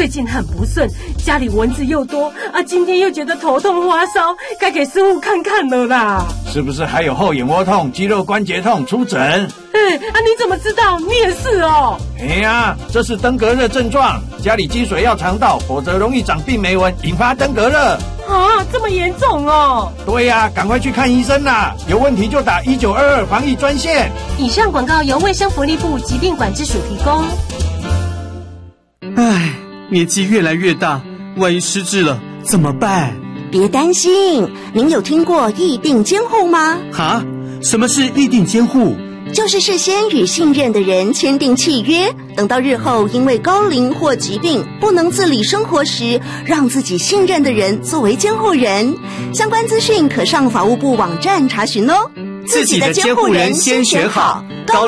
最近很不顺，家里蚊子又多啊，今天又觉得头痛发烧，该给师傅看看了啦。 是不是还有后眼窝痛、肌肉关节痛？出诊。 你怎么知道？你也是哦。 这是登革热症状，家里积水要肠道，否则容易长病媒蚊，引发登革热。 这么严重哦？ 对呀，赶快去看医生啦！有问题就打1922防疫专线。 以上广告由卫生福利部疾病管制署提供。 年纪越来越大，万一失智了怎么办？ 别担心，您有听过异定监护吗？ 什么是异定监护？ 就是事先与信任的人签订契约，等到日后因为高龄或疾病不能自理生活时，让自己信任的人作为监护人。相关资讯可上法务部网站查询哦。 自己的监护人先选好。